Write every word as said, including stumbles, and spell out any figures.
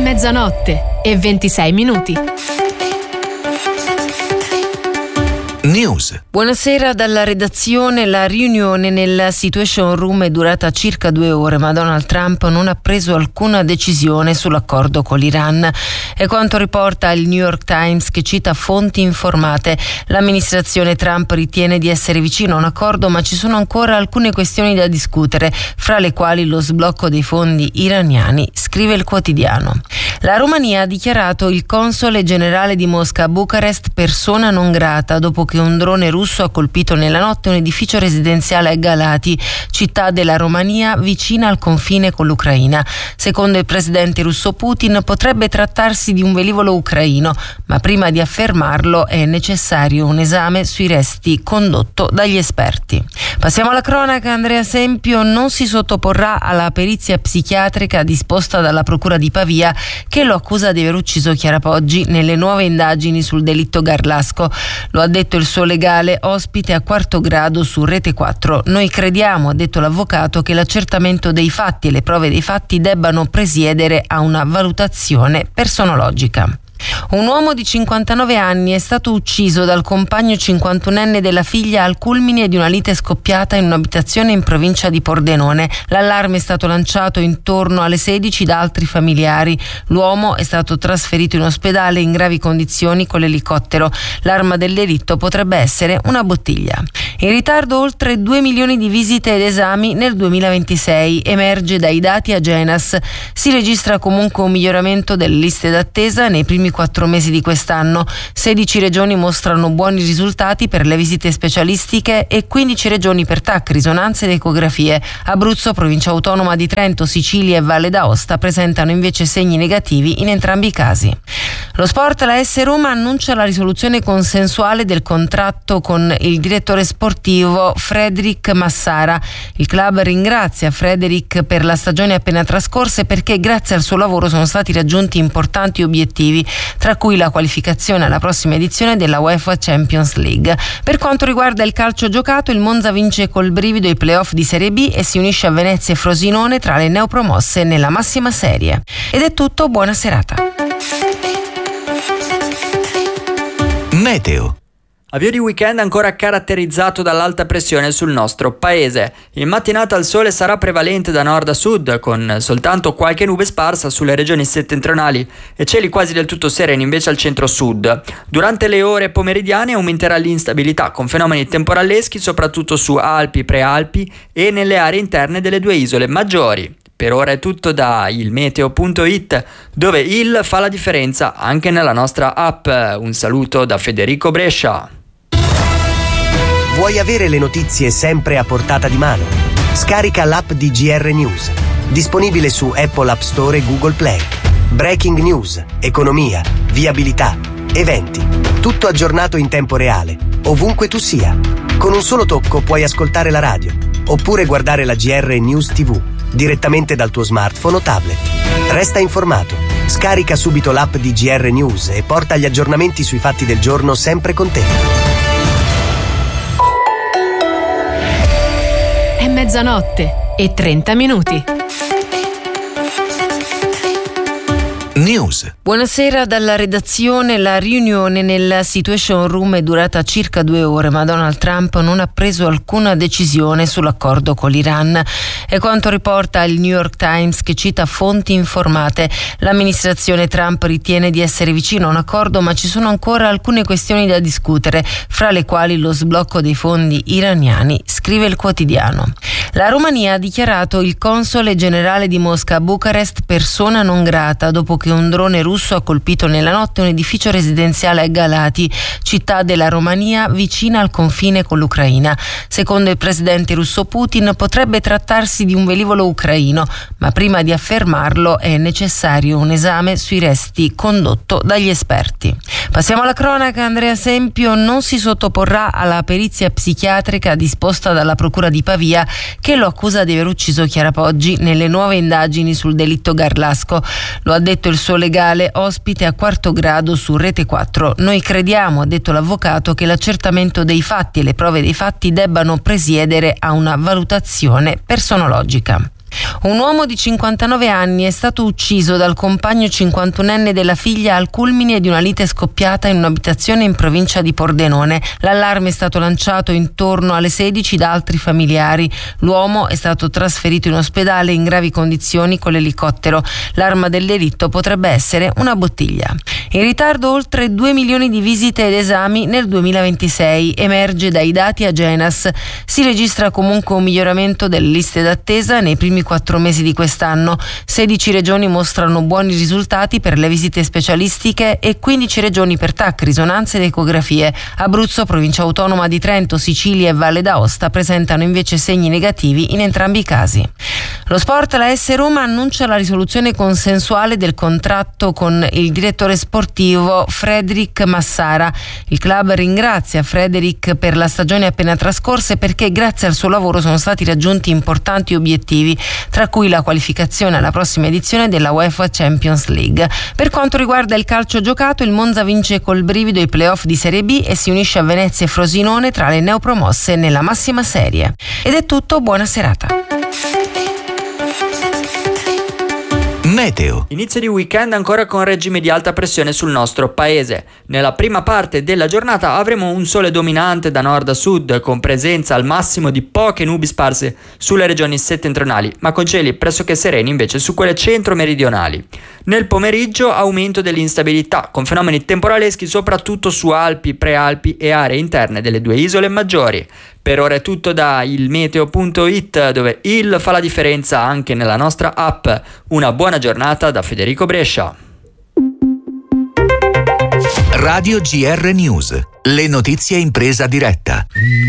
mezzanotte e ventisei minuti. News. Buonasera dalla redazione. La riunione nella Situation Room è durata circa due ore, ma Donald Trump non ha preso alcuna decisione sull'accordo con l'Iran. È quanto riporta il New York Times, che cita fonti informate. L'amministrazione Trump ritiene di essere vicino a un accordo, ma ci sono ancora alcune questioni da discutere, fra le quali lo sblocco dei fondi iraniani, scrive il quotidiano. La Romania ha dichiarato il console generale di Mosca a Bucarest persona non grata dopo che un drone russo ha colpito nella notte un edificio residenziale a Galati, città della Romania vicina al confine con l'Ucraina. Secondo il presidente russo Putin potrebbe trattarsi di un velivolo ucraino, ma prima di affermarlo è necessario un esame sui resti condotto dagli esperti. Passiamo alla cronaca. Andrea Sempio non si sottoporrà alla perizia psichiatrica disposta dalla procura di Pavia, che lo accusa di aver ucciso Chiara Poggi nelle nuove indagini sul delitto Garlasco. Lo ha detto il suo legale, ospite a Quarto Grado su Rete quattro. Noi crediamo, ha detto l'avvocato, che l'accertamento dei fatti e le prove dei fatti debbano presiedere a una valutazione personologica. Un uomo di cinquantanove anni è stato ucciso dal compagno cinquantunenne della figlia al culmine di una lite scoppiata in un'abitazione in provincia di Pordenone. L'allarme è stato lanciato intorno alle sedici da altri familiari. L'uomo è stato trasferito in ospedale in gravi condizioni con l'elicottero. L'arma del delitto potrebbe essere una bottiglia. In ritardo oltre due milioni di visite ed esami nel duemilaventisei, emerge dai dati Agenas. Si registra comunque un miglioramento delle liste d'attesa nei primi quattro mesi di quest'anno. sedici regioni mostrano buoni risultati per le visite specialistiche e quindici regioni per T A C, risonanze ed ecografie. Abruzzo, provincia autonoma di Trento, Sicilia e Valle d'Aosta presentano invece segni negativi in entrambi i casi. Lo sport. La S Roma annuncia la risoluzione consensuale del contratto con il direttore sportivo Frederic Massara. Il club ringrazia Frederic per la stagione appena trascorsa e perché grazie al suo lavoro sono stati raggiunti importanti obiettivi, tra cui la qualificazione alla prossima edizione della UEFA Champions League. Per quanto riguarda il calcio giocato, il Monza vince col brivido i playoff di Serie B e si unisce a Venezia e Frosinone tra le neopromosse nella massima serie. Ed è tutto, buona serata. Meteo. Avvio di weekend ancora caratterizzato dall'alta pressione sul nostro paese. In mattinata il sole sarà prevalente da nord a sud, con soltanto qualche nube sparsa sulle regioni settentrionali e cieli quasi del tutto sereni invece al centro-sud. Durante le ore pomeridiane aumenterà l'instabilità, con fenomeni temporaleschi soprattutto su Alpi, Prealpi e nelle aree interne delle due isole maggiori. Per ora è tutto da ilmeteo punto it, dove il fa la differenza anche nella nostra app. Un saluto da Federico Brescia. Vuoi avere le notizie sempre a portata di mano? Scarica l'app di G R News, disponibile su Apple App Store e Google Play. Breaking news, economia, viabilità, eventi, tutto aggiornato in tempo reale, ovunque tu sia. Con un solo tocco puoi ascoltare la radio, oppure guardare la G R News tivù, direttamente dal tuo smartphone o tablet. Resta informato. Scarica subito l'app di G R News e porta gli aggiornamenti sui fatti del giorno sempre con te. È mezzanotte e trenta minuti. News. Buonasera dalla redazione. La riunione nella Situation Room è durata circa due ore, ma Donald Trump non ha preso alcuna decisione sull'accordo con l'Iran. È quanto riporta il New York Times, che cita fonti informate. L'amministrazione Trump ritiene di essere vicino a un accordo, ma ci sono ancora alcune questioni da discutere, fra le quali lo sblocco dei fondi iraniani, scrive il quotidiano. La Romania ha dichiarato il console generale di Mosca a Bucarest persona non grata dopo che un drone russo ha colpito nella notte un edificio residenziale a Galati, città della Romania vicina al confine con l'Ucraina. Secondo il presidente russo Putin potrebbe trattarsi di un velivolo ucraino, ma prima di affermarlo è necessario un esame sui resti condotto dagli esperti. Passiamo alla cronaca. Andrea Sempio non si sottoporrà alla perizia psichiatrica disposta dalla procura di Pavia, che lo accusa di aver ucciso Chiara Poggi nelle nuove indagini sul delitto Garlasco. Lo ha detto il suo legale, ospite a Quarto Grado su Rete quattro. Noi crediamo, ha detto l'avvocato, che l'accertamento dei fatti e le prove dei fatti debbano presiedere a una valutazione personologica. Un uomo di cinquantanove anni è stato ucciso dal compagno cinquantunenne della figlia al culmine di una lite scoppiata in un'abitazione in provincia di Pordenone. L'allarme è stato lanciato intorno alle sedici da altri familiari. L'uomo è stato trasferito in ospedale in gravi condizioni con l'elicottero. L'arma del delitto potrebbe essere una bottiglia. In ritardo oltre due milioni di visite ed esami nel duemilaventisei, emerge dai dati Agenas. Si registra comunque un miglioramento delle liste d'attesa nei primi quattro mesi di quest'anno. sedici regioni mostrano buoni risultati per le visite specialistiche e quindici regioni per T A C, risonanze ed ecografie. Abruzzo, Provincia Autonoma di Trento, Sicilia e Valle d'Aosta presentano invece segni negativi in entrambi i casi. Lo sport, la A S Roma annuncia la risoluzione consensuale del contratto con il direttore sportivo Frederic Massara. Il club ringrazia Frederic per la stagione appena trascorsa e perché grazie al suo lavoro sono stati raggiunti importanti obiettivi, tra cui la qualificazione alla prossima edizione della UEFA Champions League. Per quanto riguarda il calcio giocato, il Monza vince col brivido i playoff di Serie B e si unisce a Venezia e Frosinone tra le neopromosse nella massima serie. Ed è tutto, buona serata. Meteo. Inizio di weekend ancora con regime di alta pressione sul nostro paese. Nella prima parte della giornata avremo un sole dominante da nord a sud, con presenza al massimo di poche nubi sparse sulle regioni settentrionali, ma con cieli pressoché sereni invece su quelle centro-meridionali. Nel pomeriggio aumento dell'instabilità, con fenomeni temporaleschi soprattutto su Alpi, Prealpi e aree interne delle due isole maggiori. Per ora è tutto da ilmeteo punto it, dove il fa la differenza anche nella nostra app. Una buona giornata da Federico Brescia. Radio G R News. Le notizie in presa diretta.